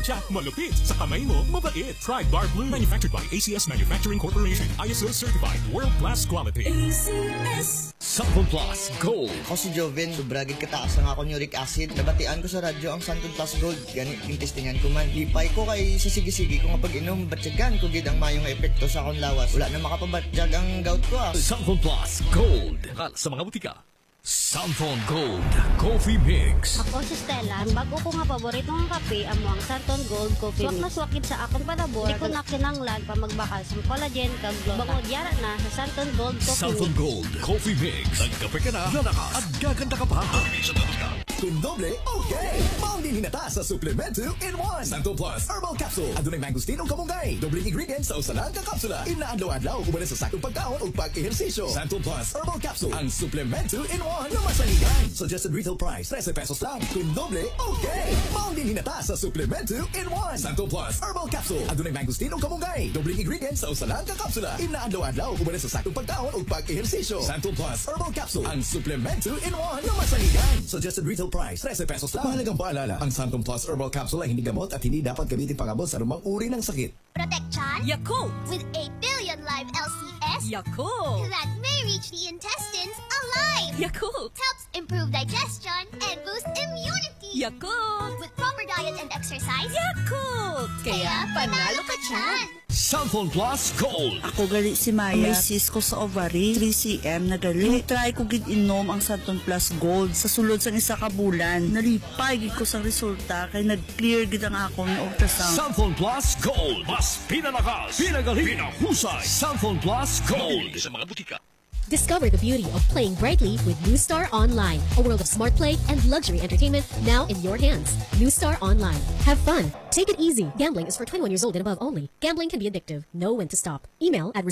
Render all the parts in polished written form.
Tansya, malupit. Sa kamay mo, mabait. Try Bar Blue. Manufactured by ACS Manufacturing Corporation. ISO certified. World-class quality. ACS. Santon Plus Gold. Ako si Joven, sobragid kataas ang akong uric acid. Nabatian ko sa radyo ang Santon Plus Gold. Ganit yung testingan ko man. Lipay ko kay sisigi-sigi ko nga pag-inom. Batyagan ko gid ang mayong epekto sa akong lawas. Wala na makapabatyag ang gout ko ah. Santon Plus Gold. Sa mga butika. Santon Gold Coffee Mix. Ako si Stella. Ang bago ko nga paboritong kape amo ang Santon Gold Coffee Mix. Swak na swakit sa akong palabor. Di ko na kinanglan pa magbakal sa collagen kag gluten. Bangod yara na sa Santon Gold Coffee Santon Mix. Gold Coffee Mix. Nagkape ka na, lalakas at gaganda ka pa. Kung doble, okay! Maundin hinata sa Supplemento in 1. Santon Plus Herbal Capsule. Adunay mangosteen o kamunggay. Dobling ingredients sa usalan ka kapsula. Inaadlaw-adlaw kung sa sakong pagkaon o pag-ehersisyo. Santon Plus Herbal Capsule. Ang Supplemento in 1 na masaligan. Suggested retail price, 13 pesos lang. Kung doble, okay! Maundin hinata sa Supplemento in 1. Santon Plus Herbal Capsule. Adunay mangosteen o kamunggay. Dobling ingredients sa usalan ka kapsula. Inaadlaw-adlaw kung sa sakong pagkaon o pag-ehersisyo. Santon Plus Herbal Capsule. Ang Supplemento in 1 na masaligan. Suggested retail price, 13 pesos lang. Mahalagang paalala, ang Santon Plus Herbal Capsule ay hindi gamot at hindi dapat gamitin pangabot sa anumang uri ng sakit. Protection Yakult. with 8 billion live LCS Yakult. that may reach the intestines alive. Yakult. Helps improve digestion and boost immunity. Yakult. With proper diet and exercise, Yakult. Kaya panalo ka dyan. Santon Plus Gold. Ako gali si Maya. May cyst ko sa ovary, 3cm na gali. Try ko gid inom ang Santon Plus Gold sa sulod sa isa ka bulan. Nalipay gid ko sa resulta kay nag-clear gid ang akong ultrasound. Santon Plus Gold. Mas pinalakas, pinagaling, pinahusay. Santon Plus Gold. Sa mga butika. Discover the beauty of playing brightly with New Star Online, a world of smart play and luxury entertainment now in your hands. New Star Online. Have fun. Take it easy. Gambling is for 21 years old and above only. Gambling can be addictive. Know when to stop. Email at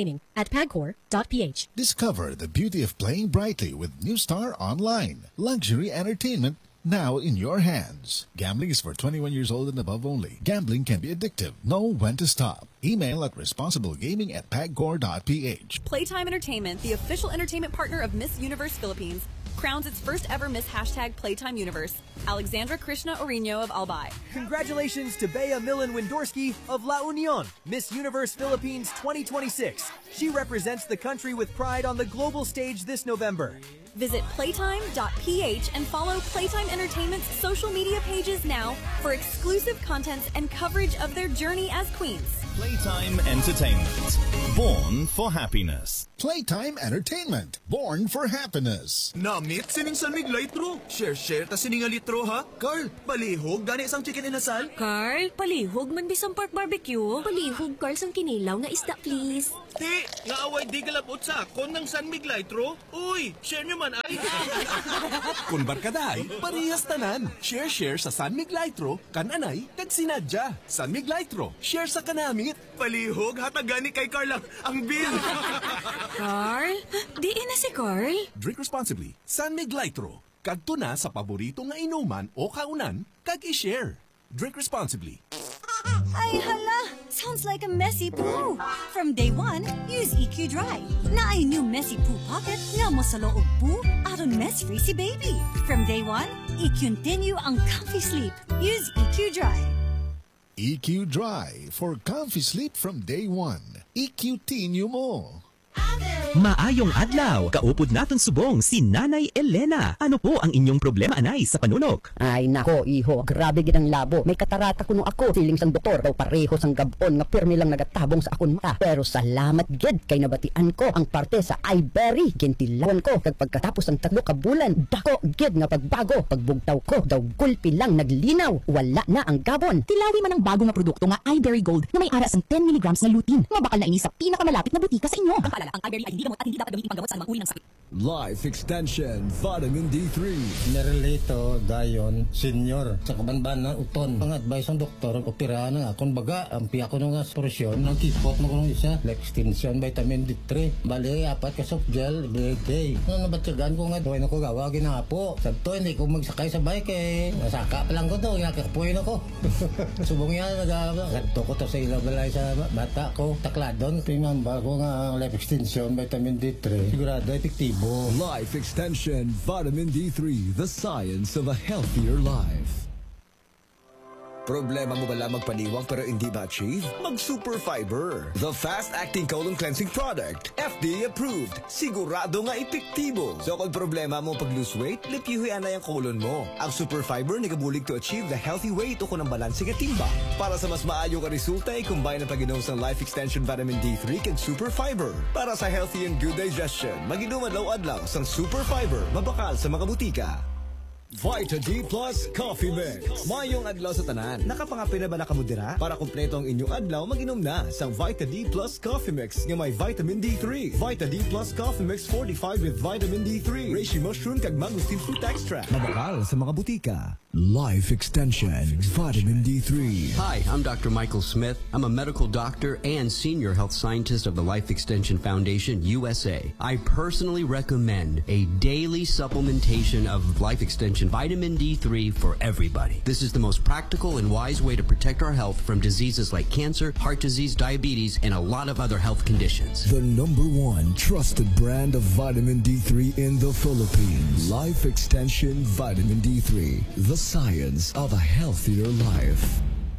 responsiblegaming@pagcor.ph. Discover the beauty of playing brightly with New Star Online. Luxury entertainment now in your hands. Gambling is for 21 years old and above only. Gambling can be addictive. Know when to stop. Email at responsiblegaming@pagcor.ph. Playtime Entertainment, the official entertainment partner of Miss Universe Philippines, crowns its first ever Miss #Playtime Universe, Alexandra Krishna Orino of Albay. Congratulations to Bea Millen Windorski of La Union, Miss Universe Philippines 2026. She represents the country with pride on the global stage this November. Visit playtime.ph and follow Playtime Entertainment's social media pages now for exclusive contents and coverage of their journey as queens. Playtime Entertainment. Born for happiness. Playtime Entertainment. Born for happiness. Namit sining San Mig Litro. Share ta sining a litro ha. Carl, palihog gani isang chicken inasal. Carl, palihog man bisang pork barbecue. Palihog, Carl, sang kinilaw nga isda, please. Ti, naaway di galapot sa kon ng San Mig Litro. Uy, share nyo man ay. Kung barkaday, parehas tanan. Share sa San Mig Litro, kananay, kag sinadya. San Mig Litro, share sa kanamit. Palihog, hatagani kay Carl ang bill. Carl? Diin na si Carl? Drink responsibly. San Mig Litro. Kag tuna sa paborito nga inuman o kaunan, kag i-share. Drink responsibly. Ay hala! Sounds like a messy poo. From day one, use EQ Dry. Na ay new messy poo pocket nga mo sa loob poo aron mess-free si baby. From day one, i-continue ang comfy sleep. Use EQ Dry. EQ Dry for comfy sleep from day one. EQ-tinyo mo. Maayong adlaw, kaupod naton subong si Nanay Elena. Ano po ang inyong problema, anay, sa panunok? Ay nako, iho, grabe gid ang labo. May katarata kuno ako. Siling sang doktor daw pareho sang gabon nga pirmi lang nagatabong sa akon mata. Pero salamat gid kay nabatian ko ang parte sa iBerry. Gintilawon ko kag pagkatapos ang 3 ka bulan, dako gid nga pagbago. Pagbugtaw ko daw gulpi lang naglinaw. Wala na ang gabon. Tilawi man ang bago nga produkto nga iBerry Gold na may ara sang 10 mg na lutein. Nga bakal na ini sa pinakamalapit na butika sa inyo. Ang paalala, ang iBerry ay hindi gamot at hindi dapat gamitin panggamot sa anumang uri ng sakit. Life Extension Vitamin D3. Nerelito dayon senior sa kabanbanan uton. Ang advice ng doktor operahan nga kon baga ampi ako nga solusyon ng kipot mo kuno isa extension vitamin D3. Bali apat ka soft gel every day. Ano nabatyagan ko nga doy nako gawa ginapo. Sabto hindi ko magsakay sa bike eh. Nasaka pa lang ko to, nakapuin ako. Subong yan nagto ko to sa ilabalay sa bata ko. Takladon pinamba ko nga life extension vitamin D3. Sigurado epektibo. Life Extension Vitamin D3, the science of a healthier life. Problema mo bala magpaniwang pero hindi ma-achieve? Mag-Super Fiber. The fast-acting colon cleansing product. FDA approved. Sigurado nga epektibo. So kung problema mo pag-lose weight, lipyuhian na yung colon mo. Ang Super Fiber nagabulig to achieve the healthy weight o kung ang balanse nga timba. Para sa mas maayo ka resulta, i-combine ang pag-inom sa Life Extension Vitamin D3 kag Super Fiber. Para sa healthy and good digestion, mag-inom adlaw-adlaw sang Super Fiber. Mabakal sa mga butika. Vita D Plus Coffee Mix. Mayong adlaw sa tanan. Nakapangapin na ba nakamudira? Para kumpleto ang inyong adlaw, mag-inom na sa Vita D Plus Coffee Mix nga may vitamin D3. Vita D Plus Coffee Mix fortified with vitamin D3. Reishi mushroom kag mangosteen fruit extract. Mabakal sa mga butika. Life Extension Vitamin D3. Hi, I'm Dr. Michael Smith. I'm a medical doctor and senior health scientist of the Life Extension Foundation USA. I personally recommend a daily supplementation of Life Extension Vitamin D3 for everybody. This is the most practical and wise way to protect our health from diseases like cancer, heart disease, diabetes, and a lot of other health conditions. The #1 trusted brand of vitamin D3 in the Philippines. Life Extension Vitamin D3. The science of a healthier life.